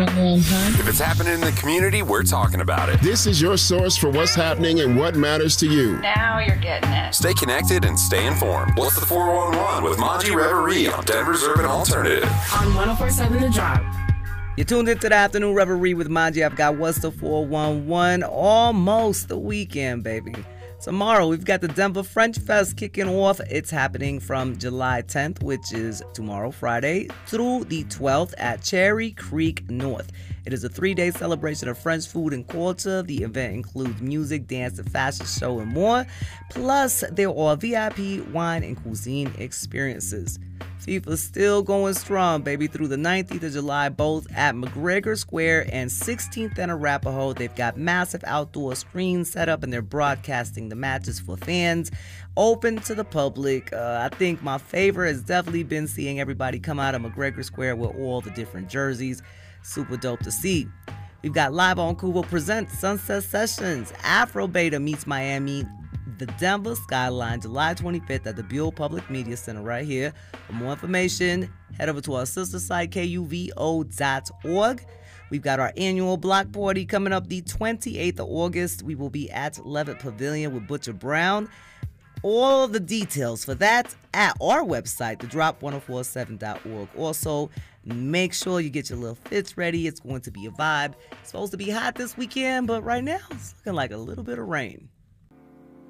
If it's happening in the community, we're talking about it. This is your source for what's happening and what matters to you. Now you're getting it. Stay connected and stay informed. What's the 411 with Manji Reverie on Denver's Urban Alternative? On 104.7 The Drop. You're tuned into the Afternoon Reverie with Manji. I've got What's the 411? Almost the weekend, baby. Tomorrow, we've got the Denver French Fest kicking off. It's happening from July 10th, which is tomorrow, Friday, through the 12th at Cherry Creek North. It is a 3-day celebration of French food and culture. The event includes music, dance, a fashion show, and more. Plus, there are VIP wine and cuisine experiences. FIFA's still going strong, baby, through the 19th of July, both at McGregor Square and 16th and Arapahoe. They've got massive outdoor screens set up, and they're broadcasting the matches for fans, open to the public. I think my favorite has definitely been seeing everybody come out of McGregor Square with all the different jerseys. Super dope to see. We've got Live on Kubo presents Sunset Sessions. Afro Beta meets Miami, the Denver Skyline, July 25th at the Buell Public Media Center right here. For more information, head over to our sister site, kuvo.org. We've got our annual block party coming up the 28th of August. We will be at Levitt Pavilion with Butcher Brown. All the details for that at our website, thedrop1047.org. Also, make sure you get your little fits ready. It's going to be a vibe. It's supposed to be hot this weekend, but right now it's looking like a little bit of rain.